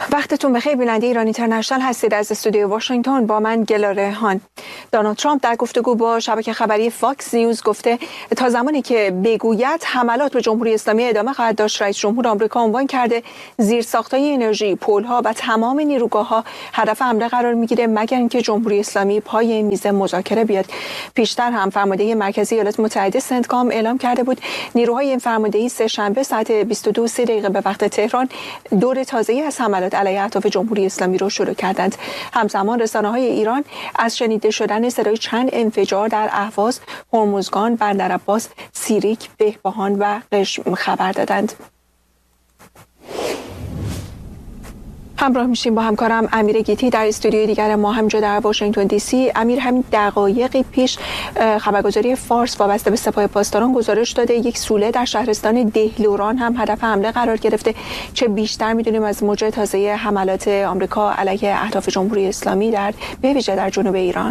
وقتتون بخیر. بیننده ایران اینترنشنال هستید. از استودیو واشنگتن با من گلاره هان. دونالد ترامپ در گفتگو با شبکه خبری فاکس نیوز گفته تا زمانی که بگوید حملات به جمهوری اسلامی ادامه خواهد داشت. رئیس جمهور آمریکا عنوان کرده زیرساخت‌های انرژی، پل‌ها و تمام نیروگاه‌ها هدف حمله قرار می‌گیره مگر اینکه جمهوری اسلامی پای میز مذاکره بیاد. پیشتر هم فرمانده مرکزی ایالات متحده سنتکام اعلام کرده بود نیروهای این فرماندهی سه شنبه ساعت 22:03 به وقت تهران دور تازه‌ای از حملات علیه اهداف جمهوری اسلامی رو شروع کردند. همزمان رسانه‌های ایران از شنیده شدن صدای چند انفجار در اهواز، هرمزگان، بندرعباس، سیریک، بهبهان و قشم خبر دادند. همراه میشیم با همکارم امیر گیتی در استودیوی دیگر ما همجا در واشنگتن دی سی. امیر، همین دقایقی پیش خبرگزاری فارس وابسته به سپاه پاسداران گزارش داده یک سوله در شهرستان دهلوران هم هدف حمله قرار گرفته. چه بیشتر میدونیم از موج تازه حملات آمریکا علیه اهداف جمهوری اسلامی به ویژه در جنوب ایران؟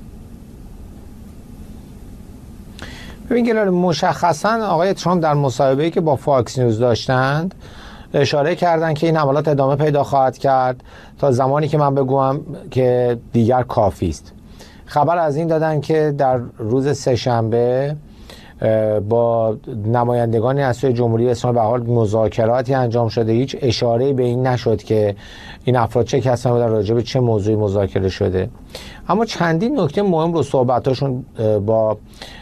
ببین گلال، مشخصا آقای ترامپ در مصاحبه‌ای که با فاکس نیوز داشتند اشاره کردن که این حملات ادامه پیدا خواهد کرد تا زمانی که من بگویم که دیگر کافی است. خبر از این دادن که در روز سه‌شنبه با نمایندگانی از سوی جمهوری اسلامی به حال مذاکراتی انجام شده. هیچ اشاره‌ای به این نشد که این افراد چه کسانی بودن، راجع به چه موضوعی مذاکره شده. اما چندین نکته مهم رو صحبتاشون با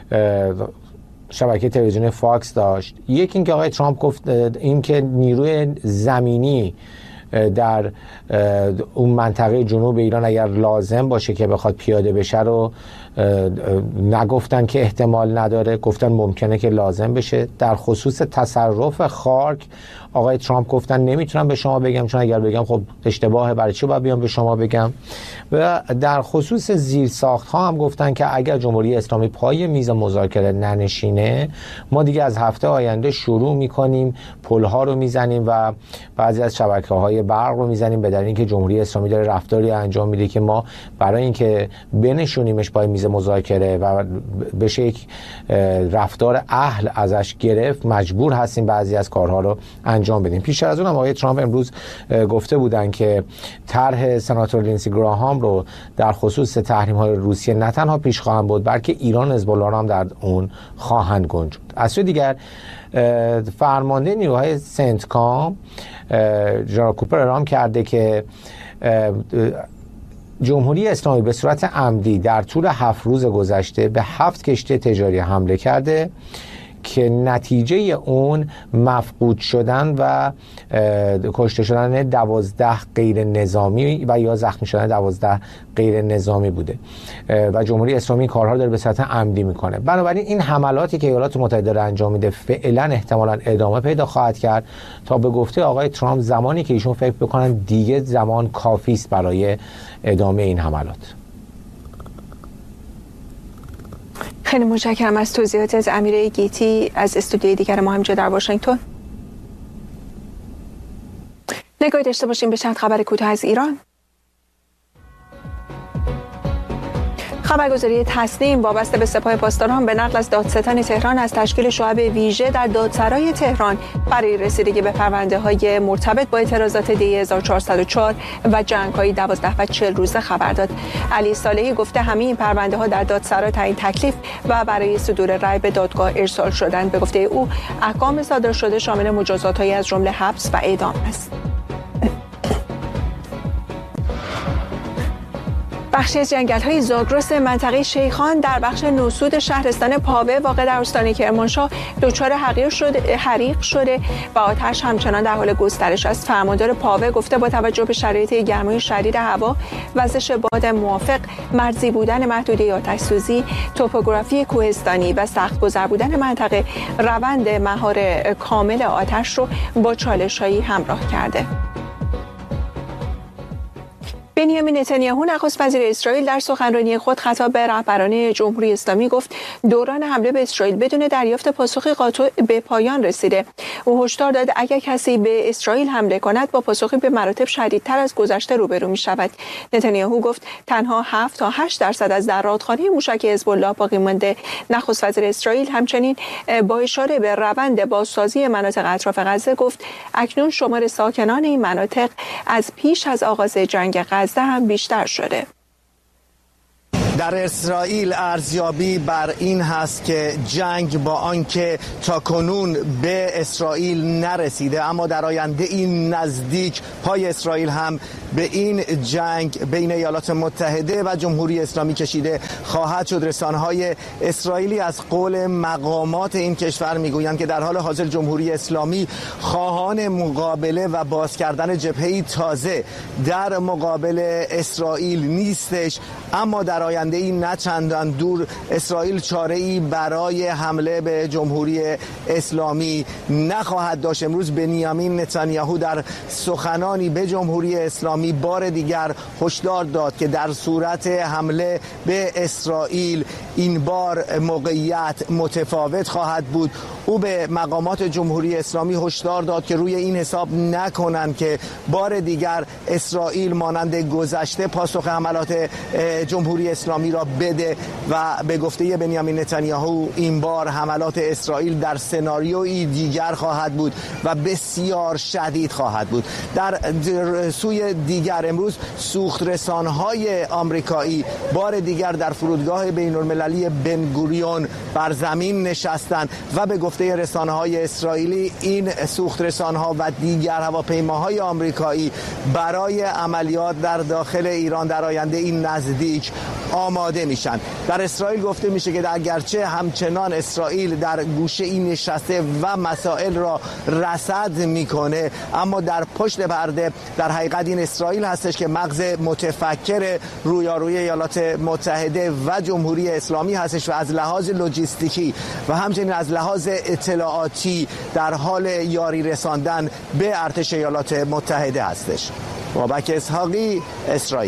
شبکه تلویزیونی فاکس داشت. یکی اینکه آقای ترامپ گفت اینکه نیروی زمینی در اون منطقه جنوب ایران اگر لازم باشه که بخواد پیاده بشه رو نگفتن که احتمال نداره، گفتن ممکنه که لازم بشه. در خصوص تصرف خاک آقای ترامپ گفتن نمیتونم به شما بگم، چون اگر بگم خب اشتباهه، برای چی باید بیام به شما بگم. و در خصوص زیرساخت ها هم گفتن که اگر جمهوری اسلامی پای میز مذاکره ننشینه ما دیگه از هفته آینده شروع میکنیم پلها رو میزنیم و بعضی از شبکه‌های برق رو میزنیم، به دلیل اینکه جمهوری اسلامی داره رفتاری انجام میده که ما برای اینکه بنشونیمش پای میز مذاکره و بشه یک رفتار اهل ازش گرفت مجبور هستیم بعضی از کارها رو انجام بدیم. پیش از اون هم آقای ترامپ امروز گفته بودن که طرح سناتور لینسی گراهام رو در خصوص تحریم‌های روسیه نه تنها پیش خواهند بود بلکه ایران و حزب‌الله هم در اون خواهند گنجوند. از سوی دیگر فرمانده نیروهای سنتکام جنرال کوپر اعلام کرده که جمهوری اسلامی به صورت عمدی در طول 7 روز گذشته به 7 کشتی تجاری حمله کرده که نتیجه اون مفقود شدن و کشته شدن 12 غیر نظامی و یا زخمی شدن 12 غیر نظامی بوده و جمهوری اسلامی کارها داره به صورت عمدی میکنه. بنابراین این حملاتی که ایالات متحده داره انجام میده فعلا احتمالاً ادامه پیدا خواهد کرد تا به گفته آقای ترامپ زمانی که ایشون فکر بکنن دیگه زمان کافی است برای ادامه این حملات. خیلی متشکرم از توضیحات از امیر گیتی از استودیوی دیگر ما همینجا در واشنگتن. نگاهی داشته باشیم به چند خبر کوتاه از ایران. خبرگزاری تسنیم وابسته به سپاه پاسداران به نقل از دادستان تهران از تشکیل شعب ویژه در دادسرای تهران برای رسیدگی به پرونده‌های مرتبط با اعتراضات دی 1404 و جنگ‌های 12 و 40 روزه خبر داد. علی صالحی گفته همه این پرونده‌ها در دادسرا تعیین تکلیف و برای صدور رأی به دادگاه ارسال شدند. به گفته او احکام صادر شده شامل مجازات‌هایی از جمله حبس و اعدام است. بخشی از جنگل‌های زاگرس منطقه شیخان در بخش نوسود شهرستان پاوه واقع در استان کرمانشاه دچار حریق شده و آتش همچنان در حال گسترش است. فرماندار پاوه گفته با توجه به شرایط گرمای شدید هوا، وزش باد موافق، مرزی بودن محدوده آتش‌سوزی، توپوگرافی کوهستانی و سخت گذر بودن منطقه، روند مهار کامل آتش رو با چالش‌هایی همراه کرده. بنیامین نتانیاهو نخست وزیر اسرائیل در سخنرانی خود خطاب به رهبران جمهوری اسلامی گفت دوران حمله به اسرائیل بدون دریافت پاسخی قاطع به پایان رسیده. او هشدار داد اگر کسی به اسرائیل حمله کند با پاسخی به مراتب شدیدتر از گذشته روبرو می شود. نتانیاهو گفت تنها 7 تا 8% از در رادخانه موشک حزب الله باقی مانده. نخست وزیر اسرائیل همچنین با اشاره به روند بازسازی مناطق اطراف غزه گفت اکنون شمار ساکنان این مناطق از پیش از آغاز جنگ غزه هم بیشتر شده. در اسرائیل ارزیابی بر این هست که جنگ با آنکه تاکنون به اسرائیل نرسیده اما در آینده این نزدیک پای اسرائیل هم به این جنگ بین ایالات متحده و جمهوری اسلامی کشیده خواهد شد. رسانه‌های اسرائیلی از قول مقامات این کشور میگویند که در حال حاضر جمهوری اسلامی خواهان مقابله و باز کردن جبهه‌ای تازه در مقابل اسرائیل نیستش، اما در آینده این نه چندان دور اسرائیل چاره‌ای برای حمله به جمهوری اسلامی نخواهد داشت. امروز بنیامین نتانیاهو در سخنانی به جمهوری اسلامی بار دیگر هشدار داد که در صورت حمله به اسرائیل این بار موقعیت متفاوت خواهد بود. او به مقامات جمهوری اسلامی هشدار داد که روی این حساب نکنند که بار دیگر اسرائیل مانند گذشته پاسخ حملات جمهوری اسلامی را بده و به گفته بنیامین نتانیاهو این بار حملات اسرائیل در سناریویی دیگر خواهد بود و بسیار شدید خواهد بود. در سوی دیگر امروز سوخت رسانهای آمریکایی بار دیگر در فرودگاه بین‌المللی بن گوریون بر زمین نشستند و به گفته رسانه‌های اسرائیلی این سوخت رسانها و دیگر هواپیماهای آمریکایی برای عملیات در داخل ایران در آینده این نزدیک آماده میشن. در اسرائیل گفته میشه که اگرچه همچنان اسرائیل در گوشه این نشسته و مسائل را رصد میکنه، اما در پشت پرده در حقیقت این اسرائیل هستش که مغز متفکر رویارویی ایالات متحده و جمهوری اسلامی هستش و از لحاظ لوجستیکی و همچنین از لحاظ اطلاعاتی در حال یاری رساندن به ارتش ایالات متحده هستش. بابک اسحاقی، اسرائیل.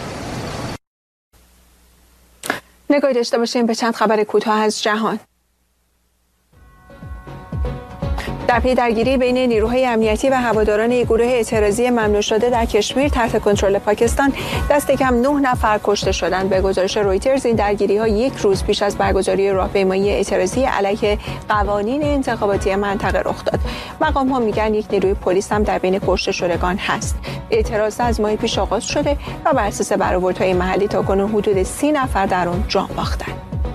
نگاهی داشته باشیم به چند خبر کوتاه از جهان. در پی درگیری بین نیروهای امنیتی و هواداران یک گروه اعتراضی ممنوع شده در کشمیر تحت کنترل پاکستان دست کم 9 نفر کشته شدند. به گزارش رویترز این درگیری‌ها یک روز پیش از برگزاری راهپیمایی اعتراضی علیه قوانین انتخاباتی منطقه رخ داد. مقام‌ها میگن یک نیروی پلیس هم در بین کشته شدگان هست. اعتراض از ماه پیش آغاز شده و بر اساس برآوردهای محلی تاکنون حدود 30 نفر در آن جان باختند.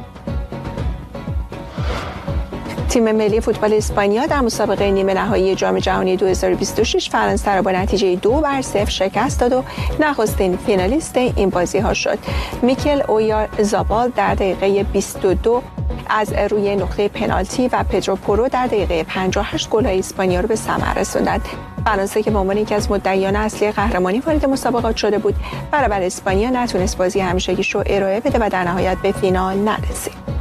تیم ملی فوتبال اسپانیا در مسابقه نیمه نهایی جام جهانی 2026 فرانسه را با نتیجه 2-0 شکست داد و نخستین فینالیست این بازی‌ها شد. میکل اویارزابال در دقیقه 22 از روی نقطه پنالتی و پدرو پورو در دقیقه 58 گل‌های اسپانیا را به ثمر رساندند. فرانسه که به عنوان یکی از مدعیان اصلی قهرمانی وارد مسابقات شده بود، برابر اسپانیا نتونست بازی همیشگیش رو ارائه بده و در نهایت به فینال نرسید.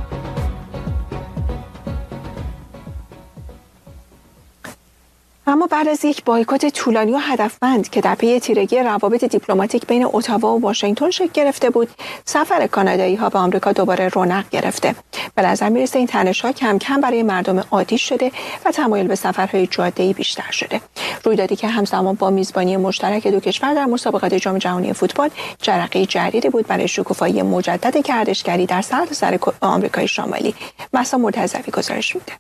اما بعد از یک بایکوت طولانی و هدفمند که در پی تیرگی روابط دیپلماتیک بین اتاوا و واشنگتن شکل گرفته بود، سفر کانادایی‌ها به آمریکا دوباره رونق گرفته. به نظر میرسه این تنش‌ها کم کم برای مردم عادی شده و تمایل به سفرهای جاده‌ای بیشتر شده. رویدادی که همزمان با میزبانی مشترک دو کشور در مسابقات جام جهانی فوتبال جرقه جدیدی بود برای شکوفایی مجدد گردشگری در سرتاسر آمریکای شمالی. مهسا مرتضوی گزارش میده.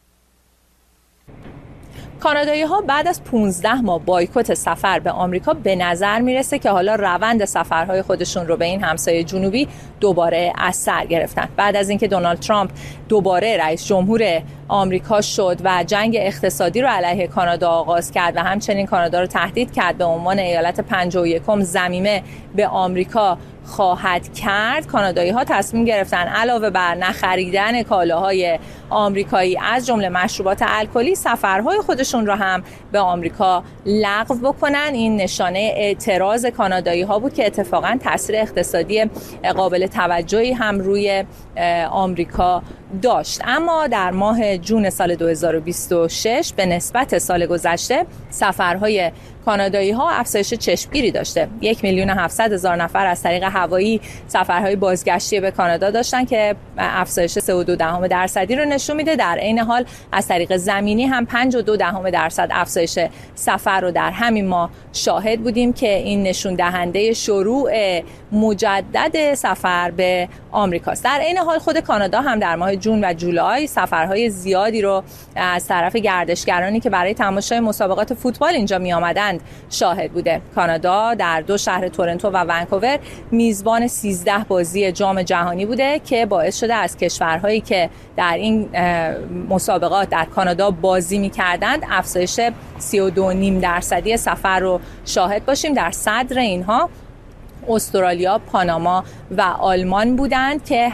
کانادایی‌ها بعد از 15 ماه بایکوت سفر به آمریکا به نظر میرسه که حالا روند سفرهای خودشون رو به این همسایه جنوبی دوباره از سر گرفتن. بعد از اینکه دونالد ترامپ دوباره رئیس جمهور آمریکا شد و جنگ اقتصادی رو علیه کانادا آغاز کرد و همچنین کانادا رو تهدید کرد به عنوان ایالت 51م ضمیمه به آمریکا خواهد کرد، کانادایی‌ها تصمیم گرفتن علاوه بر نخریدن کالاهای آمریکایی از جمله مشروبات الکلی، سفرهای خودشون را هم به آمریکا لغو بکنن. این نشانه اعتراض کانادایی‌ها بود که اتفاقاً تاثیر اقتصادی قابل توجهی هم روی آمریکا داشت. اما در ماه جون سال 2026 به نسبت سال گذشته سفرهای کانادایی ها افزایش چشمگیری داشته. 1,700,000 نفر از طریق هوایی سفرهای بازگشتی به کانادا داشتن که افزایش 3.2% رو نشون میده. در عین حال از طریق زمینی هم 5.2% افزایش سفر رو در همین ماه شاهد بودیم که این نشون دهنده شروع مجدد سفر به آمریکاست. در عین حال خود کانادا هم در ماه جون و جولای سفرهای زیادی رو از طرف گردشگرانی که برای تماشای مسابقات فوتبال اینجا می آمدند شاهد بوده. کانادا در 2 شهر تورنتو و ونکوور میزبان 13 بازی جام جهانی بوده که باعث شده از کشورهایی که در این مسابقات در کانادا بازی می‌کردند افزایش 32.5% سفر رو شاهد باشیم. در صدر اینها استرالیا، پاناما و آلمان بودند که